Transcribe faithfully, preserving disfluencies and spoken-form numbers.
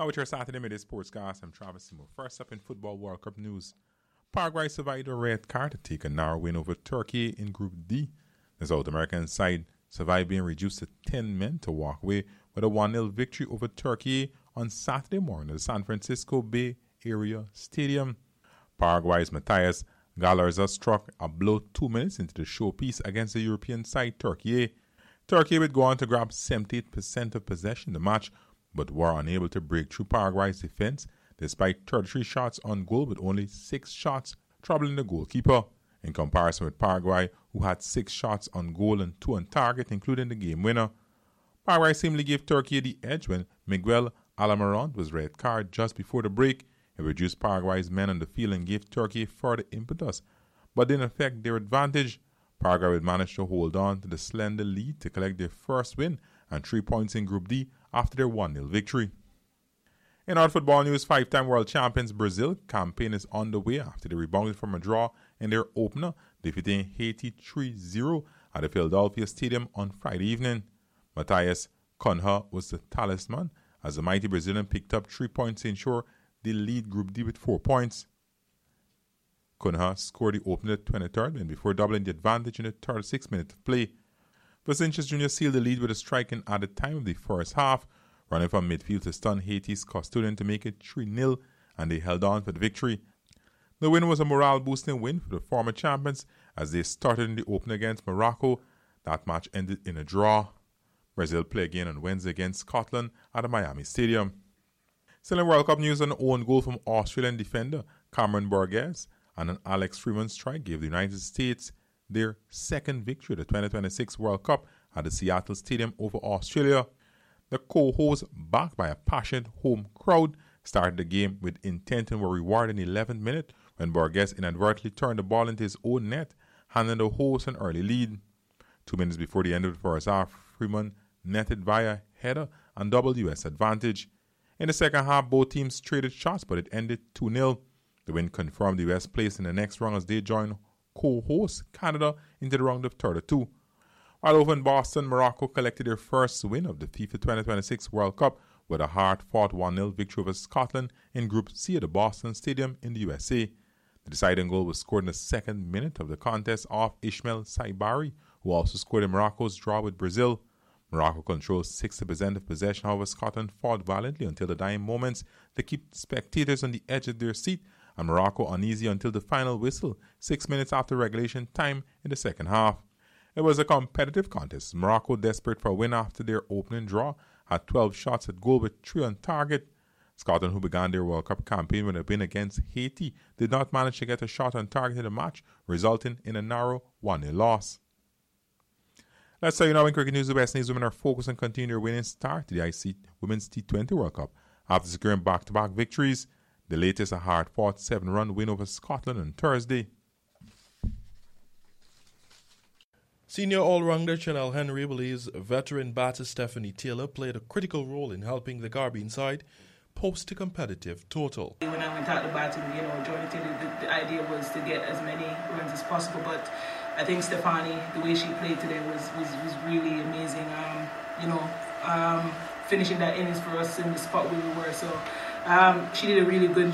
Now with your Saturday Midday Sportscast, I'm Travis Simo. First up in Football World Cup news. Paraguay survived a red card to take a narrow win over Turkey in Group D. The South American side survived being reduced to ten men to walk away with a one nil victory over Turkey on Saturday morning at the San Francisco Bay Area Stadium. Paraguay's Matthias Galarza struck a blow two minutes into the showpiece against the European side Turkey. Turkey would go on to grab seventy-eight percent of possession in the match, but were unable to break through Paraguay's defense despite thirty-three shots on goal with only six shots troubling the goalkeeper. In comparison with Paraguay, who had six shots on goal and two on target, including the game winner. Paraguay seemingly gave Turkey the edge when Miguel Alamiron was red card just before the break. It reduced Paraguay's men on the field and gave Turkey further impetus, but didn't affect their advantage. Paraguay would manage to hold on to the slender lead to collect their first win and three points in Group D after their one nil victory. In other football news, five-time world champions Brazil campaign is on the way after they rebounded from a draw in their opener, defeating Haiti three zero at the Philadelphia Stadium on Friday evening. Matthias Cunha was the talisman as the mighty Brazilian picked up three points to ensure they lead Group D with four points. Cunha scored the opener at twenty-third minute before doubling the advantage in the thirty-sixth minute of play. Vincentius Junior sealed the lead with a strike in at the time of the first half, running from midfield to stun Haiti's custodian to make it three nil, and they held on for the victory. The win was a morale-boosting win for the former champions as they started in the opener against Morocco. That match ended in a draw. Brazil play again on Wednesday against Scotland at the Miami Stadium. Still in World Cup news, an own goal from Australian defender Cameron Burgess and an Alex Freeman strike gave the United States their second victory at the twenty twenty-six World Cup at the Seattle Stadium over Australia. The co-hosts, backed by a passionate home crowd, started the game with intent and were rewarded in the eleventh minute when Burgess inadvertently turned the ball into his own net, handing the hosts an early lead. Two minutes before the end of the first half, Freeman netted via header and doubled U S advantage. In the second half, both teams traded shots, but it ended two nil. The win confirmed the U S place in the next round as they joined co-host Canada into the round of thirty-two. While over in Boston, Morocco collected their first win of the FIFA twenty twenty-six World Cup with a hard-fought one nil victory over Scotland in Group C at the Boston Stadium in the U S A. The deciding goal was scored in the second minute of the contest off Ismail Saibari, who also scored in Morocco's draw with Brazil. Morocco controlled sixty percent of possession, however Scotland fought valiantly until the dying moments to keep spectators on the edge of their seat, and Morocco uneasy until the final whistle, six minutes after regulation time in the second half. It was a competitive contest. Morocco, desperate for a win after their opening draw, had twelve shots at goal with three on target. Scotland, who began their World Cup campaign with a win against Haiti, did not manage to get a shot on target in the match, resulting in a narrow one nil loss. Let's tell you now in cricket news, the West Indies women are focused on continuing their winning start to the I C C Women's T twenty World Cup after securing back-to-back victories. The latest a hard-fought seven-run win over Scotland on Thursday. Senior all-rounder Chanel Henry believes veteran batter Stephanie Taylor played a critical role in helping the Garvin side post a competitive total. When I went out to batting, you know, Jordan Taylor, the, the idea was to get as many runs as possible, but I think Stephanie, the way she played today was was, was really amazing. Um, you know, um, finishing that innings for us in the spot where we were. So um, she did a really good job.